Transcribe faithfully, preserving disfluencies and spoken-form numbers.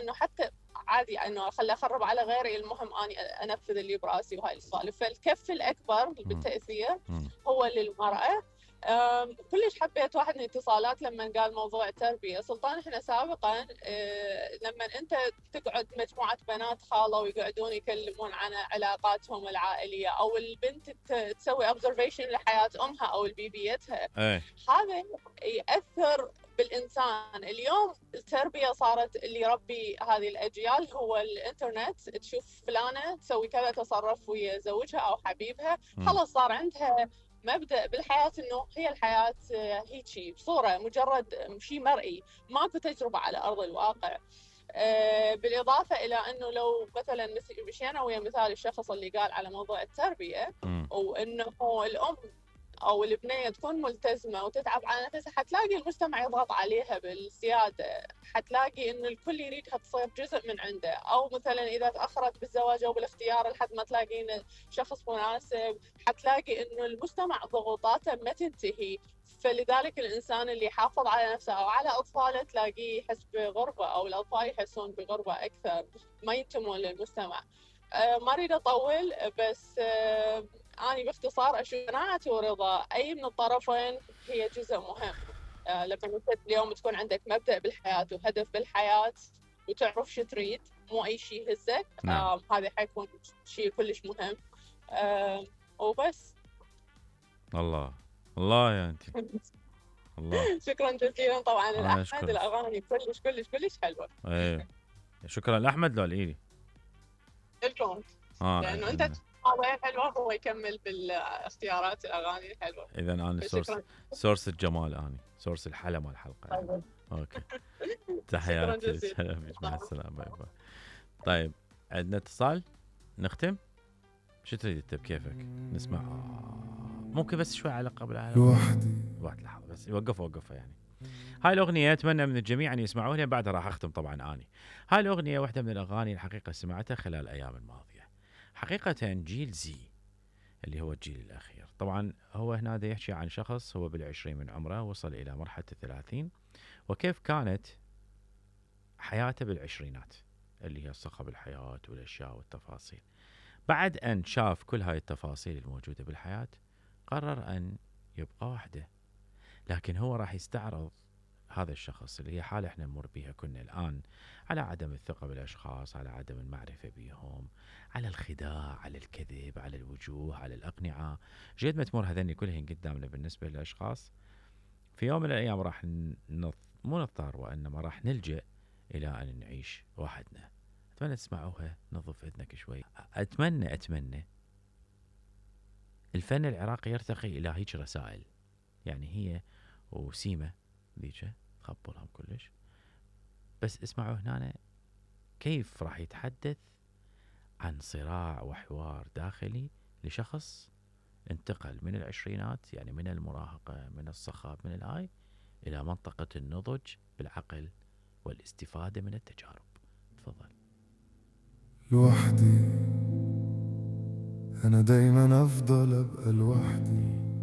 انه حتى عادي انه خلي اخرب على غيري، المهم اني انفذ اللي براسي وهاي السوالف. فالكف الاكبر بالتاثير هو للمراه. كلش حبيت واحد من الاتصالات لما قال موضوع التربيه. سلطان احنا سابقا لما انت تقعد مجموعه بنات خاله ويقعدون يكلمون عن علاقاتهم العائليه، او البنت تسوي اوبزرفيشن لحياه امها او البيبيتها، هذا ياثر بالإنسان. اليوم التربية صارت اللي يربي هذه الأجيال هو الإنترنت. تشوف فلانة تسوي كذا تصرف ويا زوجها أو حبيبها، خلاص صار عندها مبدأ بالحياة إنه هي الحياة هيجي بصورة مجرد شيء مرئي، ماكو تجربة على أرض الواقع. بالإضافة إلى أنه لو مثلا مشينا ويا مثال الشخص اللي قال على موضوع التربية، وأنه الأم أو البنية تكون ملتزمة وتتعب على نفسها، حتلاقي المجتمع يضغط عليها بالزيادة، حتلاقي إنه الكل يريدها تصير جزء من عنده، أو مثلا إذا تأخرت بالزواج أو بالاختيار لحد ما تلاقين شخص مناسب، حتلاقي إنه المجتمع ضغوطاته ما تنتهي. فلذلك الإنسان اللي يحافظ على نفسه أو على أطفاله تلاقيه يحس بغربة، أو الأطفال يحسون بغربة أكثر، ما ينتمون للمجتمع. أه ما أريد أطول، بس أه أنا باختصار أشوف قناعتي ورضا أي من الطرفين هي جزء مهم. أه لما أنت اليوم تكون عندك مبدأ بالحياة وهدف بالحياة وتعرف شو تريد، مو أي شيء يهزك، نعم. أه هذا حيكون شيء كلش مهم. أه وبس. الله الله يا أنتي الله. شكرا جزيلا. طبعا الأحمد الأغاني كلش كلش كلش حلوة. ايه شكرا لأحمد. لو الإيدي لكم آه لأنه أنت مواضيع حلوة هو يكمل بالاختيارات الأغاني الحلوة. إذا أنا سورس سورس الجمال، أنا سورس الحلا مال الحلقة يعني. أوكي تحياتي مع السلامة. باي باي. طيب عندنا اتصال نختم. شو تريد انت بكيفك نسمع؟ ممكن بس شوي على قبل على لوحدي واحد لحظة بس وقف وقفها يعني. هاي الأغنية أتمنى من الجميع أن يسمعوها، بعدها راح أختم طبعا أني. هاي الأغنية واحدة من الأغاني الحقيقة سمعتها خلال الأيام الماضية. حقيقة جيل زي اللي هو الجيل الأخير، طبعا هو هنا دا يحكي عن شخص هو بالعشرين من عمره وصل إلى مرحلة الثلاثين، وكيف كانت حياته بالعشرينات اللي هي صخب الحياة والأشياء والتفاصيل. بعد أن شاف كل هاي التفاصيل الموجودة بالحياة قرر أن يبقى وحده. لكن هو راح يستعرض هذا الشخص اللي هي حالة احنا نمر بها كنا الآن، على عدم الثقة بالأشخاص، على عدم المعرفة بهم، على الخداع، على الكذب، على الوجوه، على الأقنعة. جيد ما تمر هذني كلهن قدامنا بالنسبة للأشخاص، في يوم من الأيام راح نض... مو نضطر وإنما راح نلجأ إلى أن نعيش وحدنا. أتمنى تسمعوها، نظف إذنك شوي. أتمنى أتمنى الفن العراقي يرتقي إلى هيك رسائل، يعني هي وسيمة ذيك تخبرهم كلش. بس اسمعوا هنا كيف راح يتحدث عن صراع وحوار داخلي لشخص انتقل من العشرينات، يعني من المراهقة، من الصخب، من الهاي، إلى منطقة النضج بالعقل والاستفادة من التجارب. تفضل. لوحدي أنا دايما أفضل أبقى لوحدي،